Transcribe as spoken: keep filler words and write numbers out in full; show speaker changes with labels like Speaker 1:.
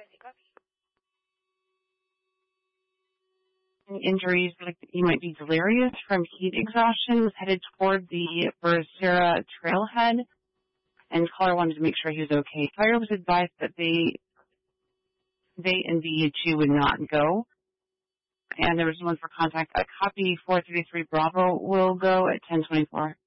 Speaker 1: Injuries, like he might be delirious from heat exhaustion, was headed toward the Bursera trailhead, and caller wanted to make sure he was okay. Fire was advised that they, they and V H U would not go, and there was one for contact. A copy four thirty-three Bravo will go at ten twenty-four.